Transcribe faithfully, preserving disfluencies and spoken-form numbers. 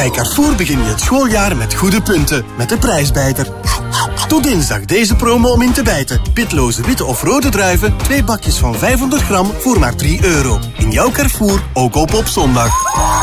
Bij Carrefour begin je het schooljaar met goede punten. Met de prijsbijter. Tot dinsdag deze promo om in te bijten. Pitloze witte of rode druiven. Twee bakjes van vijfhonderd gram voor maar drie euro. In jouw Carrefour, ook op op zondag.